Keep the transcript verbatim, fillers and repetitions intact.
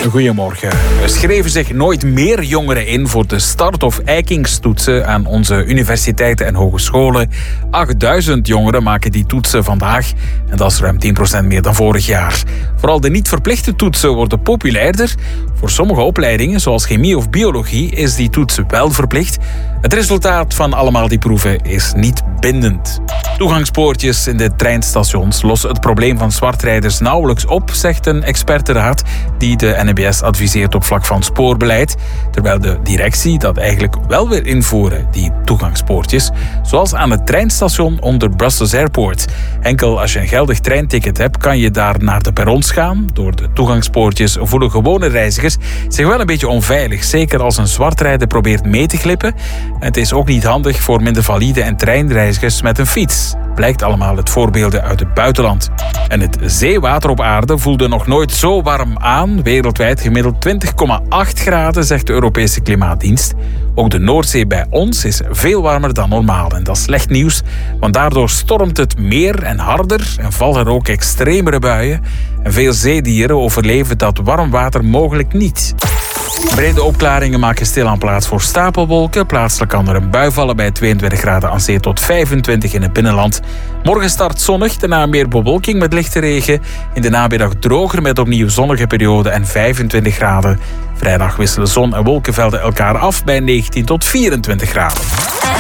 Goedemorgen. Er schreven zich nooit meer jongeren in voor de start- of eikingstoetsen aan onze universiteiten en hogescholen. achtduizend jongeren maken die toetsen vandaag en dat is ruim tien procent meer dan vorig jaar. Vooral de niet-verplichte toetsen worden populairder. Voor sommige opleidingen, zoals chemie of biologie, is die toets wel verplicht. Het resultaat van allemaal die proeven is niet bindend. Toegangspoortjes in de treinstations lossen het probleem van zwartrijders nauwelijks op, zegt een expertenraad die de N M B S adviseert op vlak van spoorbeleid. Terwijl de directie dat eigenlijk wel wil invoeren, die toegangspoortjes, zoals aan het treinstation onder Brussels Airport. Enkel als je een geldig treinticket hebt, kan je daar naar de perrons gaan. Door de toegangspoortjes voelen gewone reizigers zich wel een beetje onveilig, zeker als een zwartrijder probeert mee te glippen. En het is ook niet handig voor minder valide en treinreizigers met een fiets. Blijkt allemaal uit voorbeelden uit het buitenland. En het zeewater op aarde voelde nog nooit zo warm aan. Wereldwijd gemiddeld twintig komma acht graden, zegt de Europese Klimaatdienst. Ook de Noordzee bij ons is veel warmer dan normaal. En dat is slecht nieuws, want daardoor stormt het meer en harder en vallen er ook extremere buien. En veel zeedieren overleven dat warm water mogelijk niet. Brede opklaringen maken stilaan plaats voor stapelwolken. Plaatselijk kan er een bui vallen bij tweeëntwintig graden aan zee tot vijfentwintig in het binnenland. Morgen start zonnig, daarna meer bewolking met lichte regen. In de namiddag droger met opnieuw zonnige periode en vijfentwintig graden. Vrijdag wisselen zon en wolkenvelden elkaar af bij negentien tot vierentwintig graden.